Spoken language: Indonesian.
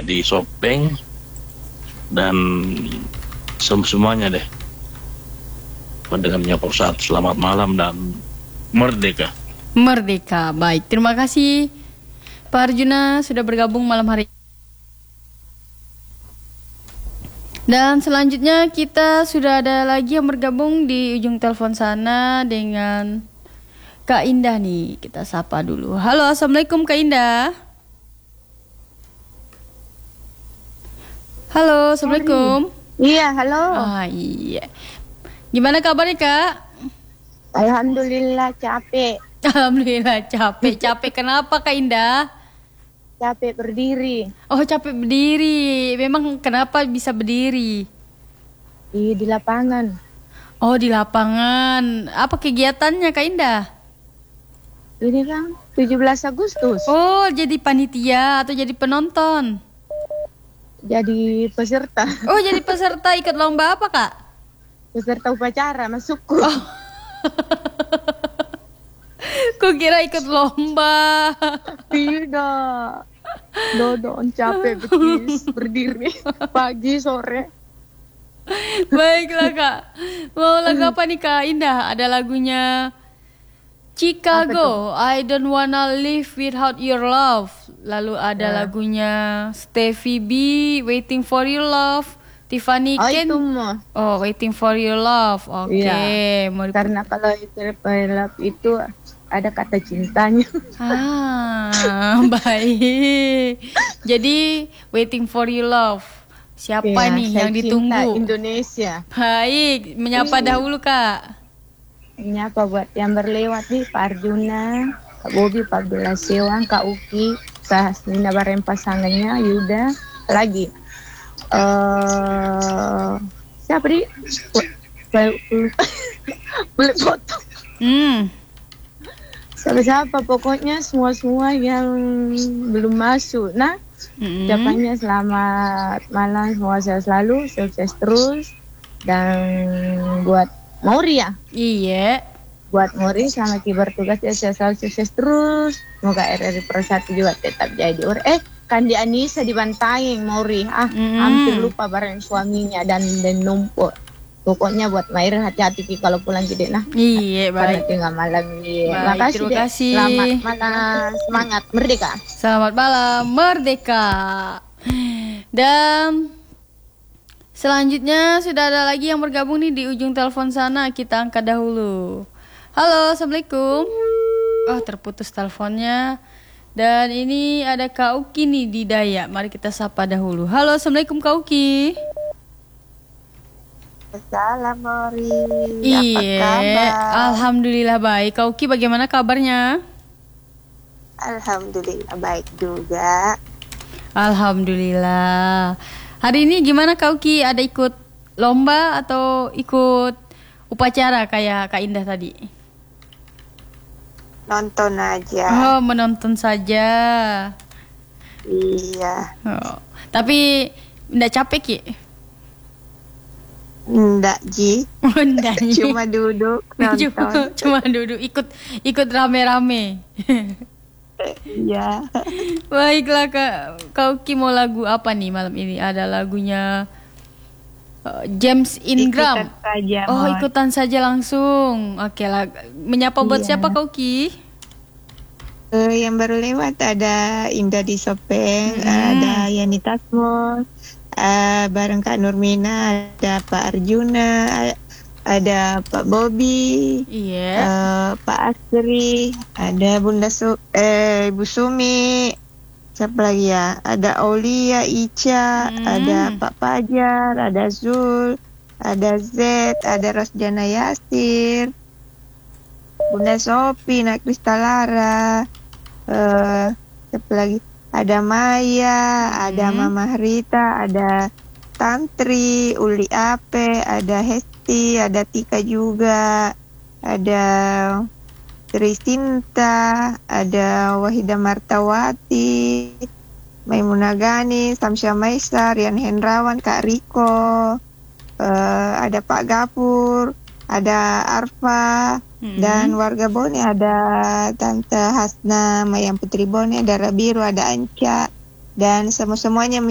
di Sopeng, dan semuanya deh. Pendengarnya Pak Ustadz, selamat malam dan merdeka. Merdeka, baik. Terima kasih Pak Arjuna sudah bergabung malam hari. Dan selanjutnya kita sudah ada lagi yang bergabung di ujung telepon sana dengan Kak Indah nih. Kita sapa dulu. Halo, Assalamualaikum Kak Indah. Halo, Assalamualaikum. Iya, halo. Iya. Gimana kabarnya Kak? Alhamdulillah capek. Alhamdulillah capek. Capek kenapa Kak Indah? Capek berdiri. Oh, capek berdiri. Memang kenapa bisa berdiri? Di lapangan. Oh, di lapangan. Apa kegiatannya Kak Indah? Ini kan 17 Agustus. Oh, jadi panitia atau jadi penonton? Jadi peserta. Oh, jadi peserta ikut lomba apa Kak? Peserta upacara masukku. Oh. Kok kira ikut lomba? Tidak. Dodon capek betis berdiri pagi sore. Baiklah Kak. Mau lagu apa nih Kak Indah? Ada lagunya Chicago, I Don't Wanna Live Without Your Love. Lalu ada lagunya Stevie B, Waiting For Your Love. Tiffany Ken. Itu mah. Oh, Waiting For Your Love. Oke. Iya. Karena kalau love itu ada kata cintanya. Baik. Jadi Waiting For Your Love. Siapa nih yang ditunggu? Indonesia. Baik, menyapa dahulu Kak. Menyapa buat yang berlewat nih, Pak Arjuna, Kak Bobi, Pak Abdullah Sewang, Kak Uki, Kak Hasnina bareng pasangannya, Yuda, lagi. Siapa nih? Boleh foto. Siapa pokoknya semua yang belum masuk. Nah, ucapannya selamat malam, semua sehat selalu, sukses terus, dan buat Mauri ya? Iya. Buat Mauri sama kibar tugas ya, sehat selalu, sukses terus. Semoga RRI Persatu juga tetap jadi. Kandi Anissa dibantaing Mauri. Hampir lupa bareng suaminya dan numpuk. Pokoknya buat Mair hati-hati kalau pulang gede nah. Iya, baik. Pada tengah malam. Iya. Makasih. Terima kasih. Selamat malam, semangat merdeka. Selamat malam, merdeka. Dan selanjutnya sudah ada lagi yang bergabung nih di ujung telepon sana. Kita angkat dahulu. Halo, Assalamualaikum. Oh, terputus teleponnya. Dan ini ada Kak Uki nih di Dayak. Mari kita sapa dahulu. Halo, Assalamualaikum Kak Uki. Assalamualaikum. Iya, apa kabar? Alhamdulillah baik. Kak Uki bagaimana kabarnya? Alhamdulillah baik juga. Alhamdulillah. Hari ini gimana Kak Uki? Ada ikut lomba atau ikut upacara kayak Kak Indah tadi? Nonton aja. Oh, menonton saja. Iya. Oh. Tapi enggak capek Ki? Enggak, Ji. Enggak. Cuma duduk nonton. Cuma duduk ikut rame-rame. Iya. Baiklah Kak Uki mau lagu apa nih malam ini? Ada lagunya James Ingram. Ikutan saja, oh, ikutan saja langsung. Oke lah. Menyapa buat siapa Kak Uki? Yang baru lewat ada Indah di Sopeng, ada Yani Tasmo, bareng Kak Nurmina, ada Pak Arjuna, ada Pak Bobi, Pak Asri, ada Bunda Ibu Sumi, siapa lagi ya? Ada Aulia, Ica, ada Pak Fajar, ada Zul, ada Z, ada Rosjana Yasir, Bunda Sopi, Nak Kristalara, siapa lagi? Ada Maya, ada Mama Rita, ada Tantri, Uli Ape, ada Hesti, ada Tika juga, ada Trisinta, ada Wahida Martawati, Maimunah Gani, Samsya Maisa, Rian Hendrawan, Kak Riko, ada Pak Gapur, ada Arfa, dan warga Bone ada Tante Hasna, Mayang Putri Bone, ada Rabiru, ada Anca, dan semuanya